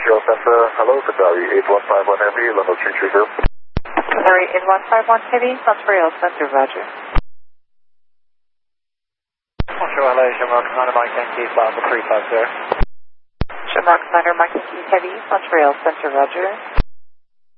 Montreal Center, hello, Qatari 8151 Heavy, London 330. Qatari 8151 Heavy, Montreal Center, roger. Montreal, hello, Jean-Marc Commander Mike Yankee, Lambda 350. Jean-Marc Commander Mike Yankee Heavy, Montreal Center, roger.